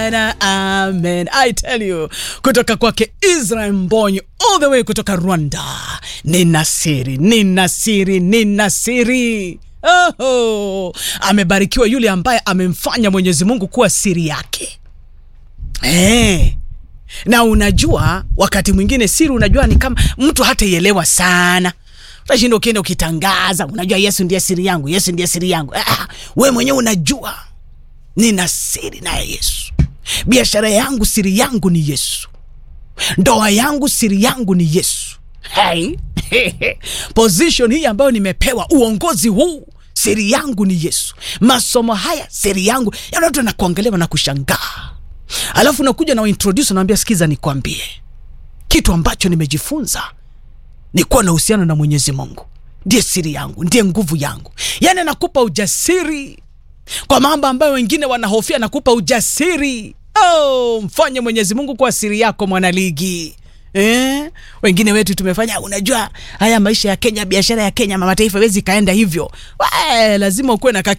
Bwana, amen. I tell you, kutoka kwake Israel Mbonyi all the way kutoka Rwanda. Nina siri. Oh, amebarikiwa yule ambaye amemfanya Mwenyezi Mungu kuwa siri yake. Na unajua wakati mwingine siri, unajua ni kama mtu hataielewa sana. Utashinda ukienda ukitangaza, unajua Yesu ndiye siri yangu, Yesu ndiye siri yangu. Wewe mwenyewe unajua nina siri na Yesu. Biashara yangu siri yangu ni Yesu. Ndoa yangu siri yangu ni Yesu. Position hii ambayo nimepewa, uongozi huu, siri yangu ni Yesu. Masomo haya siri yangu. Yaani watu wanakuangalia na kushangaa. Alafu nakuja na introduce, naambia sikiza nikwambie. Kitu ambacho nimejifunza ni kuwa na uhusiano na Mwenyezi Mungu. Ndiye siri yangu, ndiye nguvu yangu. Yaani nakupa ujasiri kwa mambo ambayo wengine wanahofia, nakupa ujasiri. Mfanye Mwenyezi Mungu kwa siri yako, mwanaligi. Wengine wetu tumefanya, unajua haya maisha ya Kenya, biashara ya Kenya, mama taifa hawezi kaenda hivyo. Lazima ukuwe na